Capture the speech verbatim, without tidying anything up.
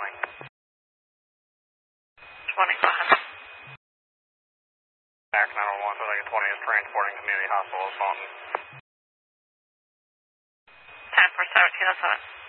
calling? twenty, go ahead. Back nine one one, so like twenty is transporting community hospital of Fulton. ten for seventeen oh seven.